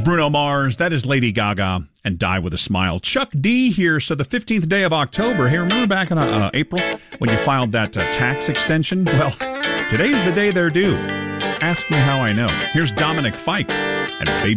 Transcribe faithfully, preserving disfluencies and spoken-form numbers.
Bruno Mars. That is Lady Gaga and Die With a Smile. Chuck D here. So the fifteenth day of October. Hey, remember back in uh, April when you filed that uh, tax extension? Well, today's the day they're due. Ask me how I know. Here's Dominic Fike and Baby